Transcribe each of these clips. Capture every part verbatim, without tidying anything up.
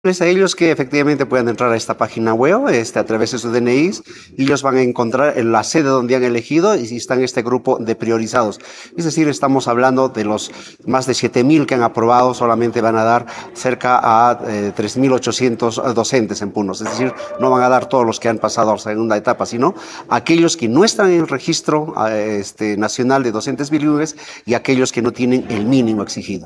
A ellos que efectivamente puedan entrar a esta página web este, a través de sus D N Is y ellos van a encontrar en la sede donde han elegido y si está en este grupo de priorizados. Es decir, estamos hablando de los más de siete mil que han aprobado, solamente van a dar cerca a eh, tres mil ochocientos docentes en Puno. Es decir, no van a dar todos los que han pasado a la segunda etapa, sino aquellos que no están en el registro eh, este, nacional de docentes bilingües y aquellos que no tienen el mínimo exigido.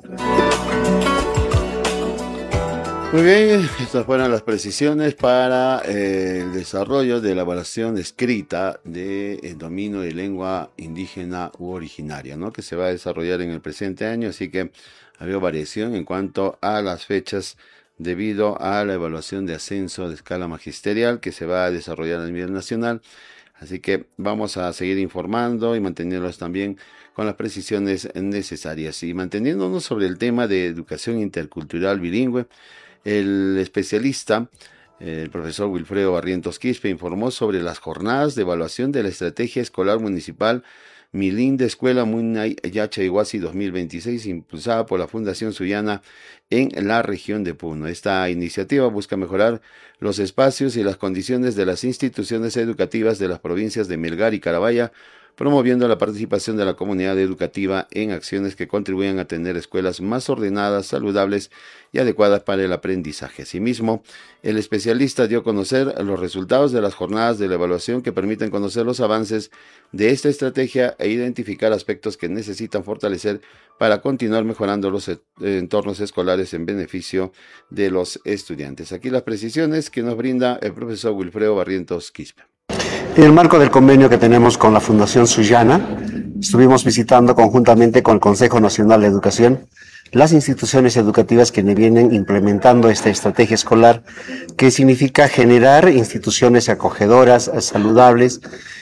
Muy bien, estas fueron las precisiones para eh, el desarrollo de la evaluación escrita del dominio de lengua indígena u originaria, ¿no? Que se va a desarrollar en el presente año, así que ha habido variación en cuanto a las fechas debido a la evaluación de ascenso de escala magisterial que se va a desarrollar a nivel nacional, así que vamos a seguir informando y manteniéndolos también con las precisiones necesarias. Y manteniéndonos sobre el tema de educación intercultural bilingüe, el especialista, el profesor Wilfredo Barrientos Quispe, informó sobre las jornadas de evaluación de la Estrategia Escolar Municipal Mi Linda Escuela Munay Yachaywasi dos mil veintiséis, impulsada por la Fundación Sullana en la región de Puno. Esta iniciativa busca mejorar los espacios y las condiciones de las instituciones educativas de las provincias de Melgar y Carabaya, promoviendo la participación de la comunidad educativa en acciones que contribuyan a tener escuelas más ordenadas, saludables y adecuadas para el aprendizaje. Asimismo, el especialista dio a conocer los resultados de las jornadas de la evaluación que permiten conocer los avances de esta estrategia e identificar aspectos que necesitan fortalecer para continuar mejorando los entornos escolares en beneficio de los estudiantes. Aquí las precisiones que nos brinda el profesor Wilfredo Barrientos Quispe. En el marco del convenio que tenemos con la Fundación Sullana, estuvimos visitando conjuntamente con el Consejo Nacional de Educación las instituciones educativas que vienen implementando esta estrategia escolar, que significa generar instituciones acogedoras, saludables,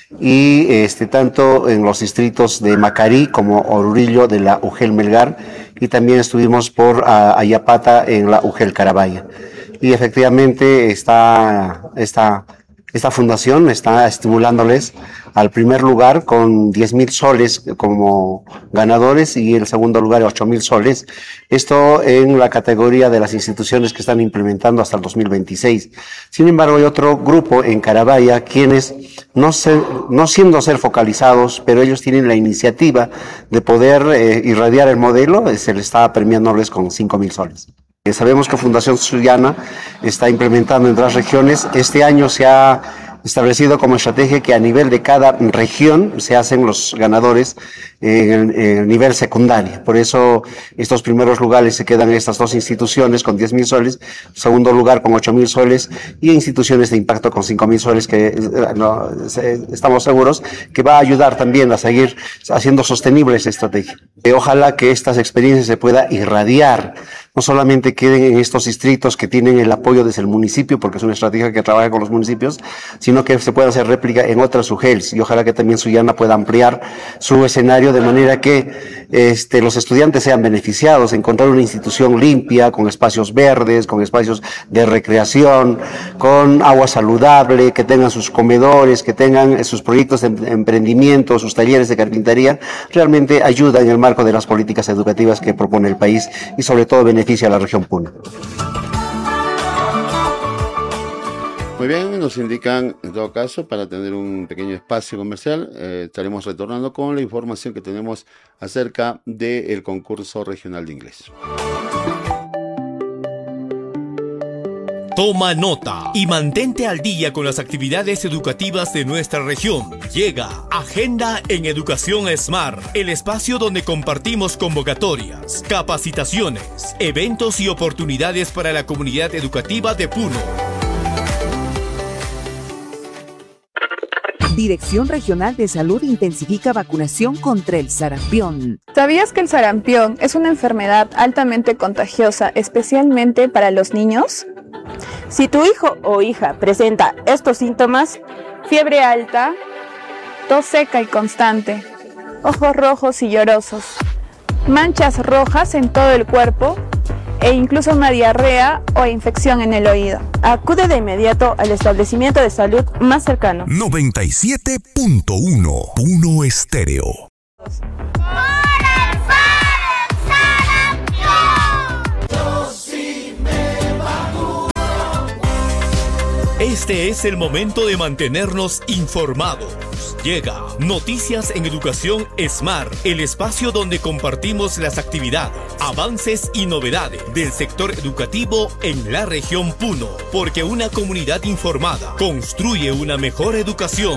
y este, tanto en los distritos de Macarí como Oruro de la UGEL Melgar, y también estuvimos por uh, Ayapata en la UGEL Carabaya. Y efectivamente está... está Esta fundación está estimulándoles al primer lugar con diez mil soles como ganadores y el segundo lugar ocho mil soles. Esto en la categoría de las instituciones que están implementando hasta el dos mil veintiséis. Sin embargo, hay otro grupo en Carabaya quienes no, se, no siendo ser focalizados, pero ellos tienen la iniciativa de poder eh, irradiar el modelo, eh, se les está premiándoles con cinco mil soles. Sabemos que Fundación Sullana está implementando en otras regiones. Este año se ha establecido como estrategia que a nivel de cada región se hacen los ganadores en el nivel secundario. Por eso estos primeros lugares se quedan en estas dos instituciones con diez mil soles, segundo lugar con ocho mil soles y instituciones de impacto con cinco mil soles que no, estamos seguros que va a ayudar también a seguir haciendo sostenible esta estrategia. Ojalá que estas experiencias se pueda irradiar, no solamente queden en estos distritos que tienen el apoyo desde el municipio, porque es una estrategia que trabaja con los municipios, sino que se pueda hacer réplica en otras U G E Ls y ojalá que también Sullana pueda ampliar su escenario de manera que este, los estudiantes sean beneficiados, encontrar una institución limpia, con espacios verdes, con espacios de recreación, con agua saludable, que tengan sus comedores, que tengan sus proyectos de emprendimiento, sus talleres de carpintería, realmente ayuda en el marco de las políticas educativas que propone el país y sobre todo beneficia a la región Puno. Muy bien, nos indican en todo caso para tener un pequeño espacio comercial, eh, estaremos retornando con la información que tenemos acerca del concurso regional de inglés. Toma nota y mantente al día con las actividades educativas de nuestra región. Llega Agenda en Educación Smart, el espacio donde compartimos convocatorias, capacitaciones, eventos y oportunidades para la comunidad educativa de Puno. Dirección Regional de Salud intensifica vacunación contra el sarampión. ¿Sabías que el sarampión es una enfermedad altamente contagiosa, especialmente para los niños? Si tu hijo o hija presenta estos síntomas, fiebre alta, tos seca y constante, ojos rojos y llorosos, manchas rojas en todo el cuerpo e incluso una diarrea o infección en el oído, acude de inmediato al establecimiento de salud más cercano. noventa y siete punto uno Puno Estéreo. Este es el momento de mantenernos informados. Llega Noticias en Educación Smart, el espacio donde compartimos las actividades, avances y novedades del sector educativo en la región Puno, porque una comunidad informada construye una mejor educación.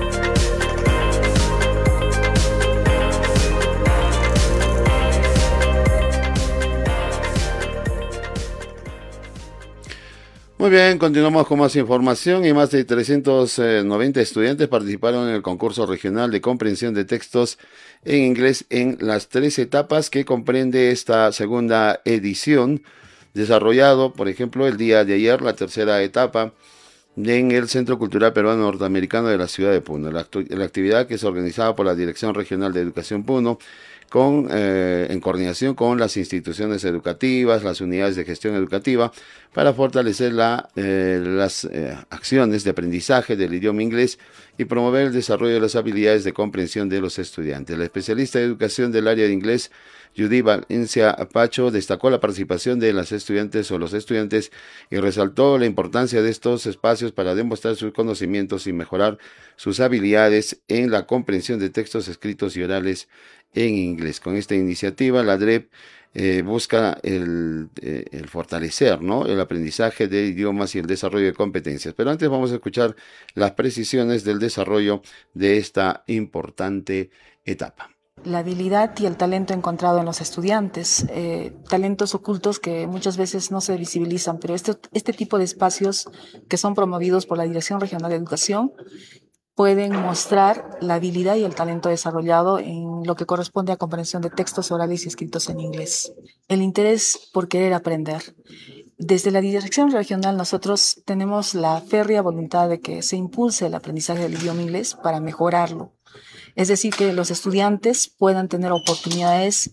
Muy bien, continuamos con más información y más de trescientos noventa estudiantes participaron en el concurso regional de comprensión de textos en inglés en las tres etapas que comprende esta segunda edición, desarrollado, por ejemplo, el día de ayer, la tercera etapa en el Centro Cultural Peruano Norteamericano de la ciudad de Puno. La, la actividad, que es organizada por la Dirección Regional de Educación Puno, con, eh, en coordinación con las instituciones educativas, las unidades de gestión educativa, para fortalecer la, eh, las eh, acciones de aprendizaje del idioma inglés y promover el desarrollo de las habilidades de comprensión de los estudiantes. La especialista de educación del área de inglés, Judy Valencia Pacho, destacó la participación de las estudiantes o los estudiantes y resaltó la importancia de estos espacios para demostrar sus conocimientos y mejorar sus habilidades en la comprensión de textos escritos y orales en inglés. Con esta iniciativa, la D R E P eh, busca el, eh, el fortalecer, ¿no?, el aprendizaje de idiomas y el desarrollo de competencias. Pero antes vamos a escuchar las precisiones del desarrollo de esta importante etapa. La habilidad y el talento encontrado en los estudiantes, eh, talentos ocultos que muchas veces no se visibilizan, pero este, este tipo de espacios que son promovidos por la Dirección Regional de Educación pueden mostrar la habilidad y el talento desarrollado en lo que corresponde a comprensión de textos orales y escritos en inglés. El interés por querer aprender. Desde la Dirección Regional nosotros tenemos la férrea voluntad de que se impulse el aprendizaje del idioma inglés para mejorarlo. Es decir, que los estudiantes puedan tener oportunidades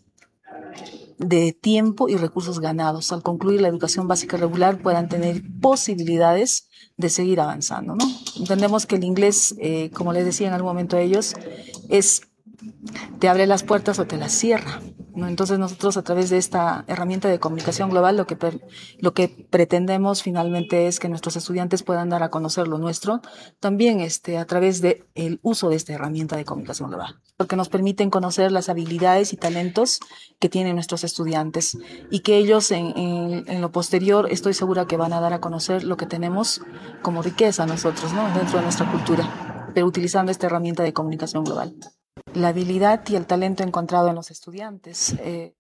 de tiempo y recursos ganados. Al concluir la educación básica regular puedan tener posibilidades de seguir avanzando, ¿no? Entendemos que el inglés, eh, como les decía en algún momento a ellos, es te abre las puertas o te las cierra, ¿no? Entonces nosotros, a través de esta herramienta de comunicación global, lo que, per, lo que pretendemos finalmente es que nuestros estudiantes puedan dar a conocer lo nuestro, también este, a través del uso de esta herramienta de comunicación global, porque nos permiten conocer las habilidades y talentos que tienen nuestros estudiantes y que ellos en, en, en lo posterior estoy segura que van a dar a conocer lo que tenemos como riqueza nosotros, ¿no?, dentro de nuestra cultura, pero utilizando esta herramienta de comunicación global. La habilidad y el talento encontrado en los estudiantes. Eh...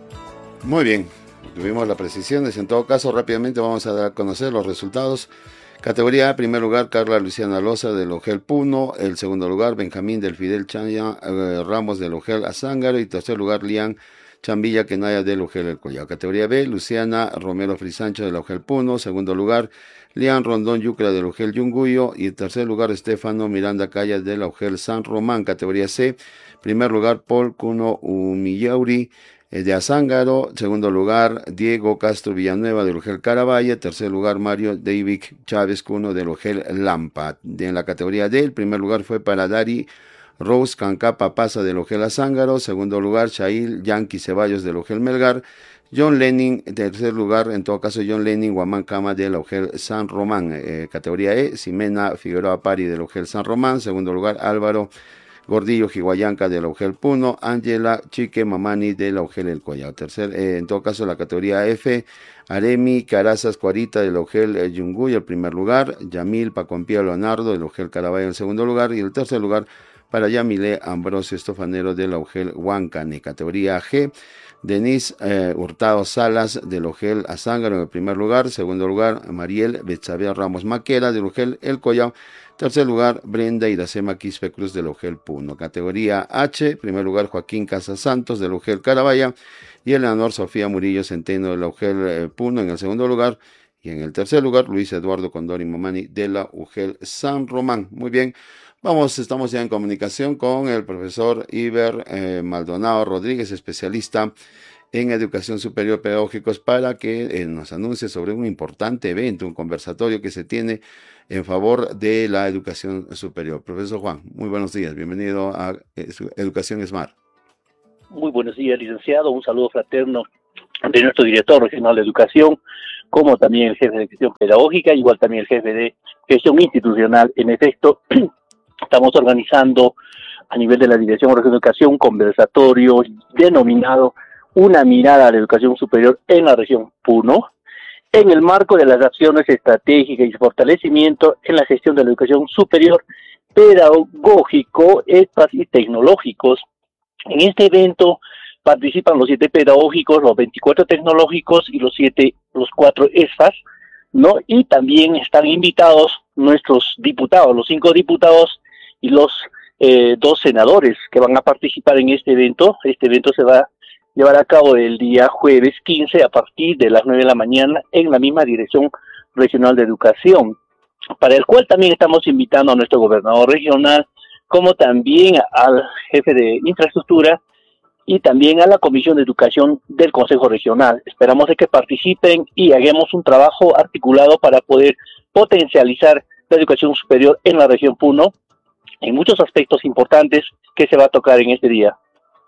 Muy bien, tuvimos las precisiones. En todo caso, rápidamente vamos a dar a conocer los resultados. Categoría A, primer lugar, Carla Luciana Loza del Ojel Puno. El segundo lugar, Benjamín del Fidel Chaya eh, Ramos del Ojel Azángaro. Y tercer lugar, Lian Chambilla Kenaya del Ojel El Collao. Categoría B, Luciana Romero Frisancho del Ojel Puno. Segundo lugar, Lian Rondón Yucra del Ojel Yunguyo. Y en tercer lugar, Estefano Miranda Calla del Ojel San Román. Categoría C, primer lugar, Paul Cuno Umillauri eh, de Azángaro. Segundo lugar, Diego Castro Villanueva del Ojel Caravalle. Tercer lugar, Mario David Chávez Cuno del Ojel Lampa. En la categoría D, el primer lugar fue para Dari Rose Cancapa Pasa del Ojel Azángaro. Segundo lugar, Shail Yankee Ceballos del Ojel Melgar. John Lenin, tercer lugar, en todo caso, John Lenin Guamán Cama del Ojel San Román. Eh, categoría E, Ximena Figueroa Pari del Ojel San Román. Segundo lugar, Álvaro Gordillo Jiguayanca del Ojel Puno. Ángela Chique Mamani del Ojel El Collao. Tercer, eh, en todo caso, la categoría F, Aremi Carazas Cuarita del Ojel eh, Yunguy, el primer lugar. Yamil Pacompía Leonardo del Ojel Caraballo, el segundo lugar. Y el tercer lugar para Yamile Ambrosio Estofanero del Ojel Huancane. Categoría G, Denise eh, Hurtado Salas del Ojel Azángaro en el primer lugar. Segundo lugar, Mariel Betsabe Ramos Maquera del Ojel El Collao. Tercer lugar, Brenda Iracema Quispe Cruz del Ojel Puno. Categoría H, primer lugar, Joaquín Casas Santos del Ojel Carabaya. Y Eleanor Sofía Murillo Centeno del Ojel eh, Puno en el segundo lugar. Y en el tercer lugar, Luis Eduardo Condori Momani de la Ojel San Román. Muy bien. Vamos, estamos ya en comunicación con el profesor Iber eh, Maldonado Rodríguez, especialista en educación superior pedagógicos, para que eh, nos anuncie sobre un importante evento, un conversatorio que se tiene en favor de la educación superior. Profesor Juan, muy buenos días, bienvenido a eh, Educación Smart. Muy buenos días, licenciado, un saludo fraterno de nuestro director regional de educación, como también el jefe de gestión pedagógica, igual también el jefe de gestión institucional. En efecto, estamos organizando a nivel de la Dirección de Educación un conversatorio denominado Una mirada a la educación superior en la región Puno, en el marco de las acciones estratégicas y fortalecimiento en la gestión de la educación superior, pedagógico, ESPAS y tecnológicos. En este evento participan los siete pedagógicos, los veinticuatro tecnológicos y los siete, los cuatro ESPAS, ¿no? Y también están invitados nuestros diputados, los cinco diputados y los eh, dos senadores que van a participar en este evento. Este evento se va a llevar a cabo el día jueves quince a partir de las nueve de la mañana en la misma Dirección Regional de Educación, para el cual también estamos invitando a nuestro gobernador regional, como también al jefe de infraestructura y también a la Comisión de Educación del Consejo Regional. Esperamos de que participen y hagamos un trabajo articulado para poder potencializar la educación superior en la región Puno, en muchos aspectos importantes que se va a tocar en este día.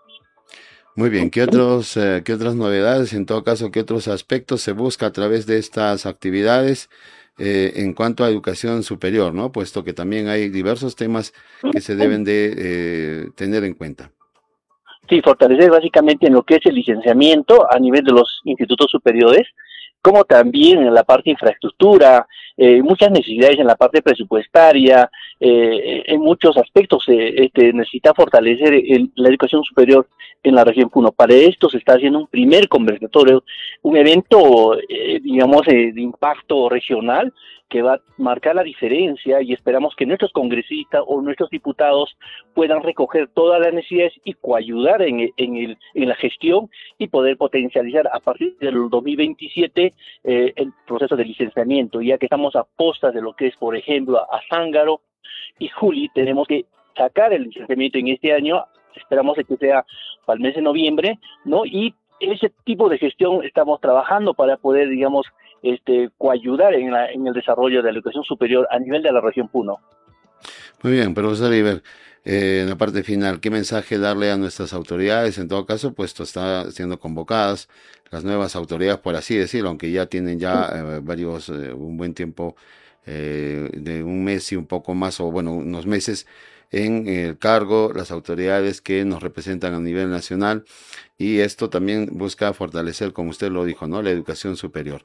Muy bien, ¿qué otros, eh, qué otras novedades, en todo caso, qué otros aspectos se busca a través de estas actividades eh, en cuanto a educación superior, ¿no? Puesto que también hay diversos temas que se deben de eh, tener en cuenta. Sí, fortalecer básicamente en lo que es el licenciamiento a nivel de los institutos superiores, como también en la parte de infraestructura, eh, muchas necesidades en la parte presupuestaria, eh, en muchos aspectos eh, este, necesita fortalecer el, la educación superior en la región Puno. Para esto se está haciendo un primer conversatorio, un evento, eh, digamos, eh, de impacto regional, que va a marcar la diferencia, y esperamos que nuestros congresistas o nuestros diputados puedan recoger todas las necesidades y coayudar en, en, el, en la gestión y poder potencializar a partir del dos mil veintisiete eh, el proceso de licenciamiento, ya que estamos a postas de lo que es, por ejemplo, a Zángaro y Juli. Tenemos que sacar el licenciamiento en este año, esperamos que sea para el mes de noviembre, ¿no? Y ese tipo de gestión estamos trabajando para poder, digamos, este, coayudar en, la, en el desarrollo de la educación superior a nivel de la región Puno. Muy bien, profesor Iber, eh, en la parte final, ¿qué mensaje darle a nuestras autoridades? En todo caso, puesto están siendo convocadas las nuevas autoridades, por así decirlo, aunque ya tienen ya eh, varios, eh, un buen tiempo, eh, de un mes y un poco más, o bueno, unos meses en el cargo, las autoridades que nos representan a nivel nacional, y esto también busca fortalecer, como usted lo dijo, ¿no?, la educación superior.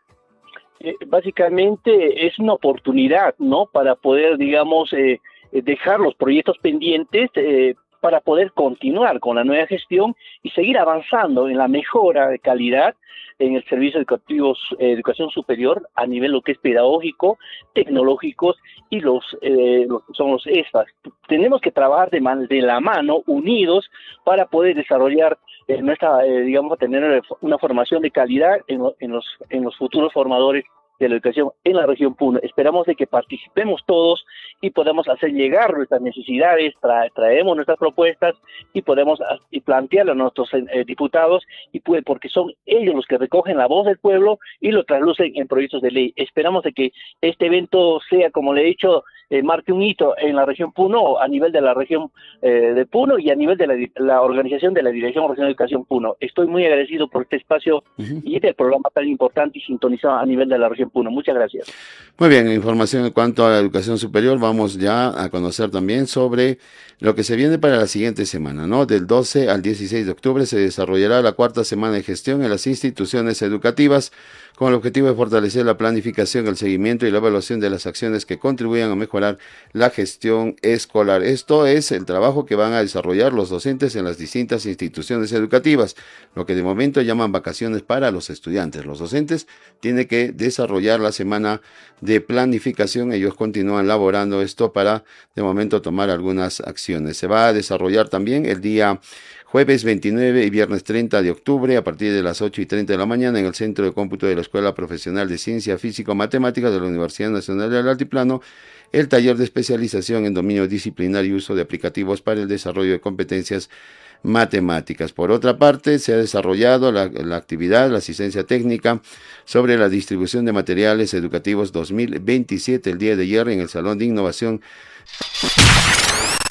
Eh, básicamente es una oportunidad, ¿no?, para poder, digamos, eh, dejar los proyectos pendientes eh, para poder continuar con la nueva gestión y seguir avanzando en la mejora de calidad en el servicio educativo, eh, educación superior a nivel lo que es pedagógico, tecnológicos y los, eh, los son los ESPAS. Tenemos que trabajar de, man, de la mano, unidos, para poder desarrollar eh, nuestra, eh, digamos, tener una formación de calidad en, en, los, en los futuros formadores de la educación en la región Puno. Esperamos de que participemos todos y podamos hacer llegar nuestras necesidades, tra traemos nuestras propuestas y podemos y plantearle a nuestros eh, diputados, y puede, porque son ellos los que recogen la voz del pueblo y lo traslucen en proyectos de ley. Esperamos de que este evento sea, como le he dicho, eh, marque un hito en la región Puno, a nivel de la región eh, de Puno y a nivel de la, la organización de la Dirección Regional de Educación Puno. Estoy muy agradecido por este espacio uh-huh. y este programa tan importante y sintonizado a nivel de la región Puno. Muchas gracias. Muy bien, información en cuanto a la educación superior. Vamos ya a conocer también sobre lo que se viene para la siguiente semana, ¿no? Del doce al dieciséis de octubre se desarrollará la cuarta semana de gestión en las instituciones educativas, con el objetivo de fortalecer la planificación, el seguimiento y la evaluación de las acciones que contribuyan a mejorar la gestión escolar. Esto es el trabajo que van a desarrollar los docentes en las distintas instituciones educativas, lo que de momento llaman vacaciones para los estudiantes. Los docentes tienen que desarrollar la semana de planificación. Ellos continúan laborando esto para de momento tomar algunas acciones. Se va a desarrollar también el día jueves veintinueve y viernes treinta de octubre a partir de las ocho y treinta de la mañana en el Centro de Cómputo de la Escuela Profesional de Ciencia Físico-Matemática de la Universidad Nacional del Altiplano, el taller de especialización en dominio disciplinario y uso de aplicativos para el desarrollo de competencias matemáticas. Por otra parte, se ha desarrollado la, la actividad, la asistencia técnica sobre la distribución de materiales educativos dos mil veintisiete el día de ayer en el Salón de Innovación.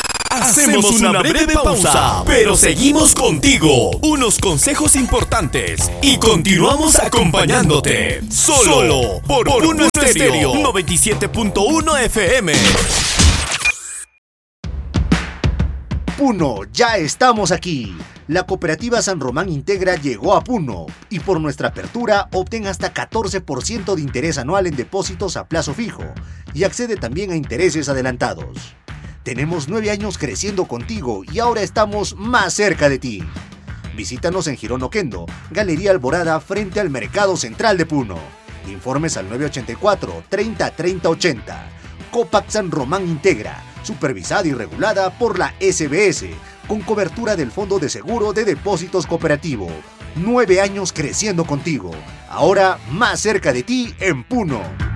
Hacemos una breve pausa, pero seguimos contigo. Unos consejos importantes y continuamos acompañándote. Solo por Puno Estéreo noventa y siete punto uno F M. Puno, ya estamos aquí. La cooperativa San Román Integra llegó a Puno y por nuestra apertura obtén hasta catorce por ciento de interés anual en depósitos a plazo fijo y accede también a intereses adelantados. Tenemos nueve años creciendo contigo y ahora estamos más cerca de ti. Visítanos en Girón Oquendo, Galería Alborada frente al Mercado Central de Puno. Informes al nueve ochenta y cuatro, treinta, treinta, ochenta. Copac San Román Integra, supervisada y regulada por la S B S, con cobertura del Fondo de Seguro de Depósitos Cooperativo. Nueve años creciendo contigo, ahora más cerca de ti en Puno.